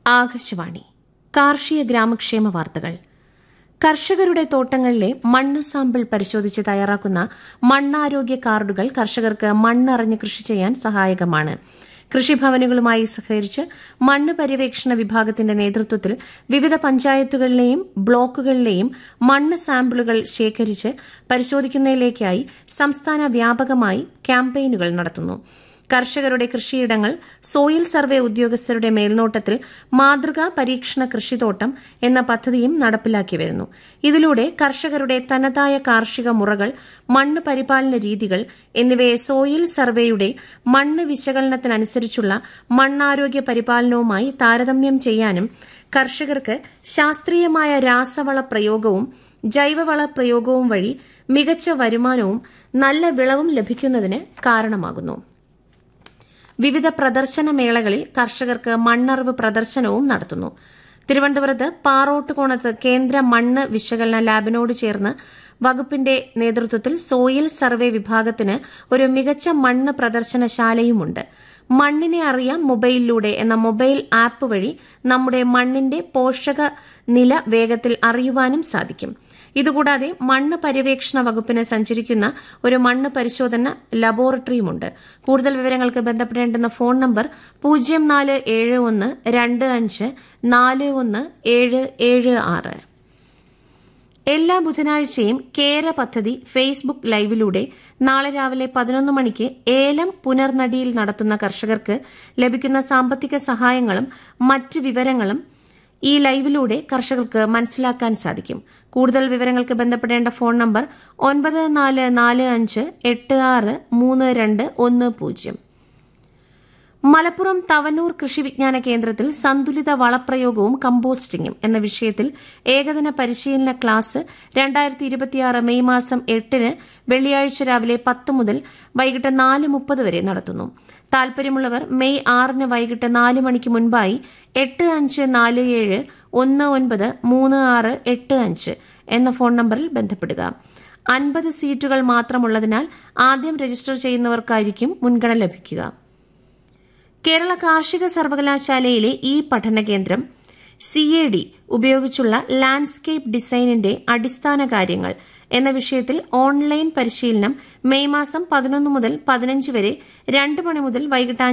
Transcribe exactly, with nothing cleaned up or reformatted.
ആകാശവാണി കാർഷിക ഗ്രാമക്ഷേമ വാർത്തകൾ. കർഷകരുടെ തോട്ടങ്ങളിലെ മണ്ണ് സാമ്പിൾ പരിശോധിച്ച് തയ്യാറാക്കുന്ന മണ്ണാരോഗ്യ കാർഡുകൾ കർഷകർക്ക് മണ്ണറിഞ്ഞ് കൃഷി ചെയ്യാൻ സഹായകമാണ്. കൃഷിഭവനുകളുമായി സഹകരിച്ച് മണ്ണ് പര്യവേക്ഷണ വിഭാഗത്തിന്റെ നേതൃത്വത്തിൽ വിവിധ പഞ്ചായത്തുകളിലെയും ബ്ലോക്കുകളിലെയും മണ്ണ് സാമ്പിളുകൾ ശേഖരിച്ച് പരിശോധിക്കുന്നതിലേക്കായി സംസ്ഥാന വ്യാപകമായി ക്യാമ്പയിനുകൾ നടത്തുന്നു. കർഷകരുടെ കൃഷിയിടങ്ങൾ സോയിൽ സർവേ ഉദ്യോഗസ്ഥരുടെ മേൽനോട്ടത്തിൽ മാതൃകാ പരീക്ഷണ കൃഷിത്തോട്ടം എന്ന പദ്ധതിയും നടപ്പിലാക്കി വരുന്നു. ഇതിലൂടെ കർഷകരുടെ തനതായ കാർഷിക മുറകൾ, മണ്ണ് പരിപാലന രീതികൾ എന്നിവയെ സോയിൽ സർവേയുടെ മണ്ണ് വിശകലനത്തിനനുസരിച്ചുള്ള മണ്ണാരോഗ്യ പരിപാലനവുമായി താരതമ്യം ചെയ്യാനും കർഷകർക്ക് ശാസ്ത്രീയമായ രാസവള പ്രയോഗവും ജൈവവള പ്രയോഗവും വഴി മികച്ച വരുമാനവും നല്ല വിളവും ലഭിക്കുന്നതിന് കാരണമാകുന്നു. വിവിധ പ്രദർശന മേളകളിൽ കർഷകർക്ക് മണ്ണറിവ് പ്രദർശനവും നടത്തുന്നു. തിരുവനന്തപുരത്ത് പാറോട്ടുകോണത്ത് കേന്ദ്ര മണ്ണ് വിശകലന ലാബിനോട് ചേർന്ന് വകുപ്പിന്റെ നേതൃത്വത്തിൽ സോയിൽ സർവേ വിഭാഗത്തിന് ഒരു മികച്ച മണ്ണ് പ്രദർശനശാലയുമുണ്ട്. മണ്ണിനെ അറിയാം മൊബൈലിലൂടെ എന്ന മൊബൈൽ ആപ്പ് വഴി നമ്മുടെ മണ്ണിന്റെ പോഷക നില വേഗത്തിൽ അറിയുവാനും സാധിക്കും. ഇതുകൂടാതെ മണ്ണ് പര്യവേക്ഷണ വകുപ്പിന് സഞ്ചരിക്കുന്ന ഒരു മണ്ണ് പരിശോധന ലബോറട്ടറിയുമുണ്ട്. കൂടുതൽ വിവരങ്ങൾക്ക് ബന്ധപ്പെടേണ്ടുന്ന ഫോൺ നമ്പർ പൂജ്യം നാല് ഏഴ് ഒന്ന് രണ്ട് അഞ്ച് നാല് ഒന്ന് ഏഴ് ഏഴ് ആറ്. എല്ലാ ബുധനാഴ്ചയും കേര പദ്ധതി ഫേസ്ബുക്ക് ലൈവിലൂടെ നാളെ രാവിലെ പതിനൊന്ന് മണിക്ക് ഏലം പുനർനടിയിൽ നടത്തുന്ന കർഷകർക്ക് ലഭിക്കുന്ന സാമ്പത്തിക സഹായങ്ങളും മറ്റ് വിവരങ്ങളും ഈ ലൈവിലൂടെ കർഷകർക്ക് മനസ്സിലാക്കാൻ സാധിക്കും. കൂടുതൽ വിവരങ്ങൾക്ക് ബന്ധപ്പെടേണ്ട ഫോൺ നമ്പർ ഒൻപത് നാല് നാല് അഞ്ച് എട്ട് ആറ് മൂന്ന് രണ്ട് ഒന്ന് പൂജ്യം. മലപ്പുറം തവനൂർ കൃഷി വിജ്ഞാന കേന്ദ്രത്തിൽ സന്തുലിത വളപ്രയോഗവും കമ്പോസ്റ്റിംഗും എന്ന വിഷയത്തിൽ ഏകദിന പരിശീലന ക്ലാസ് രണ്ടായിരത്തി ഇരുപത്തിയാറ് മെയ് മാസം എട്ടിന് വെള്ളിയാഴ്ച രാവിലെ പത്ത് മുതൽ വൈകിട്ട് നാല് മുപ്പത് വരെ നടത്തുന്നു. താൽപര്യമുള്ളവർ മെയ് ആറിന് വൈകിട്ട് നാല് മണിക്ക് മുൻപായി എട്ട് അഞ്ച് നാല് ഏഴ് ഒന്ന് ഒൻപത് മൂന്ന് ആറ് എട്ട് അഞ്ച് എന്ന ഫോൺ നമ്പറിൽ ബന്ധപ്പെടുക. അൻപത് സീറ്റുകൾ മാത്രമുള്ളതിനാൽ ആദ്യം രജിസ്റ്റർ ചെയ്യുന്നവർക്കായിരിക്കും മുൻഗണന ലഭിക്കുക. കേരള കാർഷിക സർവകലാശാലയിലെ ഈ പഠന കേന്ദ്രം സി എ ഡി ഉപയോഗിച്ചുള്ള ലാൻഡ്സ്കേപ്പ് ഡിസൈനിന്റെ അടിസ്ഥാന കാര്യങ്ങൾ എന്ന വിഷയത്തിൽ ഓൺലൈൻ പരിശീലനം മെയ് മാസം പതിനൊന്ന് മുതൽ പതിനഞ്ച് വരെ രണ്ട് മണി മുതൽ വൈകിട്ട്